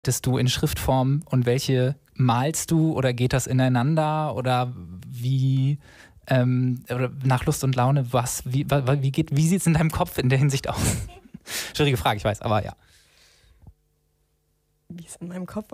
Arbeitest du in Schriftform und welche malst du oder geht das ineinander oder wie oder nach Lust und Laune, wie sieht es in deinem Kopf in der Hinsicht aus? Schwierige Frage, ich weiß, aber ja. Wie es in meinem Kopf